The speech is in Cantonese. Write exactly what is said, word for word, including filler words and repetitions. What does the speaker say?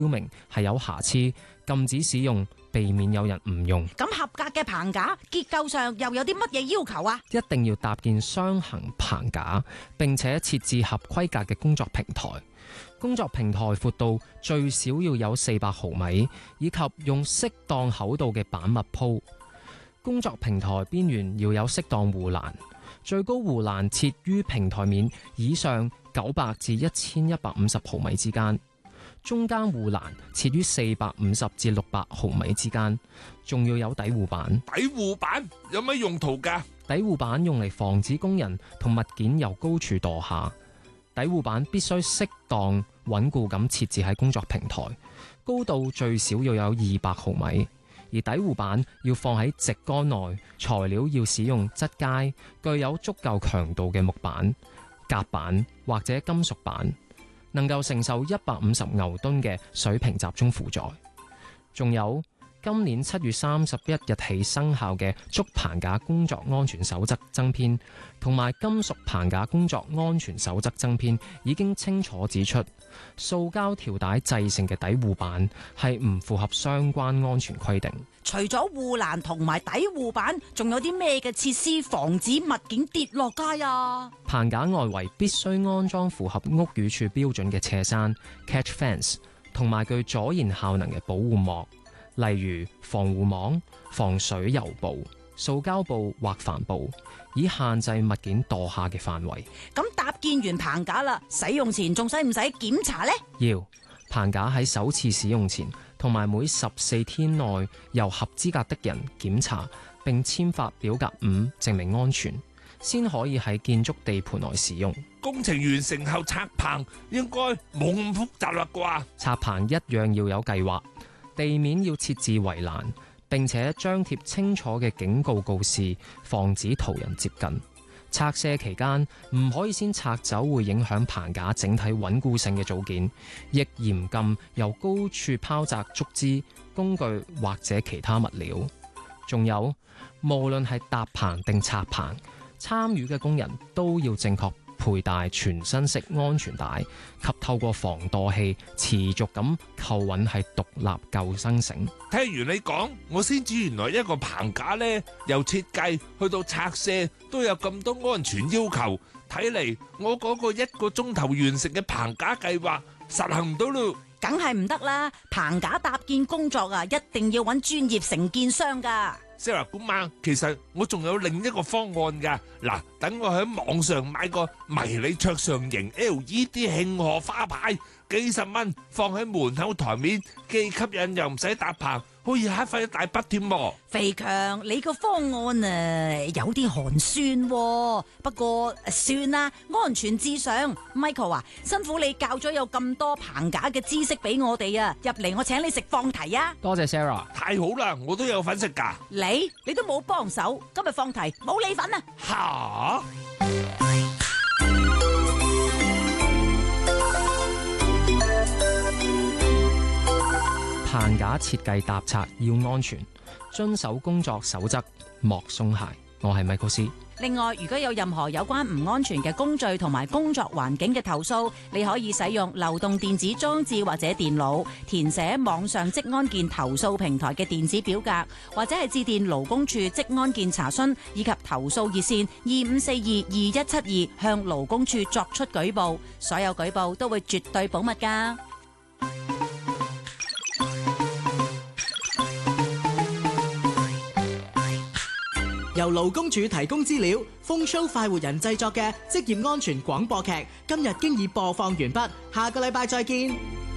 標明係有瑕疵，禁止使用，避免有人誤用。 咁合格嘅棚架結構上又有啲乜嘢要求啊？ 一定要搭建雙行棚架，並且設置合規格嘅工作平台。工作平台闊度最少要有四百毫米，以及用適當厚度嘅板物鋪。工作平台邊緣要有適當護欄，最高護欄設於平台面以上九百至一千一百五十毫米之間。中間護欄設於四百五十至六百毫米之間，仲要有底護板。 底護板有乜用途㗎？ 底護板用嚟防止工人同物件由高處墮下。底護板必須適當穩固咁設置喺工作平台，高度最少要有二百毫米。而底護板要放喺矽桿內，材料要使用質階、具有足夠強度嘅木板、夾板或者金屬板，能夠承受一百五十牛噸嘅水平集中負載。仲有今年七月三十一日起生效嘅竹棚架工作安全守則增編，同埋金屬棚架工作安全守則增編，已經清楚指出，塑膠條帶製成嘅底護板係唔符合相關安全規定。 除咗護欄同埋底護板，仲有啲咩嘅設施防止物件跌落街啊？ 棚架外圍必須安裝符合屋宇署標準嘅斜山 catch fence， 同埋具阻燃效能嘅保護膜，例如防護網、防水油布、塑膠布或帆布，以限制物件墮下嘅範圍。 咁搭建完棚架啦，使用前仲使唔使檢查呢？ 要。棚架喺首次使用前，同埋每十四天內由合資格的人檢查，並簽發表格五證明安全，先可以喺建築地盤內使用。 工程完成後拆棚應該冇咁複雜啦啩？ 拆棚一樣要有計劃，地面要設置圍欄，並且張貼清楚嘅警告告示，防止途人接近。拆卸期間唔可以先拆走會影響棚架整體穩固性嘅組件，亦嚴禁由高處拋擲竹枝、工具或者其他物料。仲有，無論係搭棚定拆棚，參與嘅工人都要正確佩戴全身式安全帶及透過防墮器持續咁扣穩係獨立救生繩。 聽完你講，我先知原來一個棚架呢，由設計去到拆卸都有咁多安全要求。睇嚟我嗰個一個鐘頭完成嘅棚架計劃實行唔到咯。 梗係唔得啦！棚架搭建工作啊，一定要揾專業承建商噶。 Sarah 姑媽，其實我仲有另一個方案噶。嗱，等我喺網上買個迷你桌上型 L E D 慶賀花牌，幾十蚊放喺門口台面，既吸引又唔使搭棚，可以慳翻一大筆添喎。 肥強，你個方案啊有啲寒酸喎，不過算啦，安全至上。Michael 啊，辛苦你教咗有咁多棚架嘅知識俾我哋啊，入嚟我請你食放題啊！ 多謝 Sarah。 太好啦，我都有份食噶。 你你都冇幫手，今日放題冇你份啊！ 吓！ 棚架設計搭拆要安全，遵守工作守則，莫鬆懈。我係米高斯。 另外，如果有任何有關唔安全嘅工序同埋工作環境嘅投訴，你可以使用流動電子裝置或者電腦填寫網上職安健投訴平台嘅電子表格，或者係致電勞工處職安健查詢以及投訴熱線二五四二二一七二向勞工處作出舉報，所有舉報都會絕對保密㗎。 由勞工處提供資料，風騷快活人製作嘅職業安全廣播劇，今日經已播放完畢，下個禮拜再見。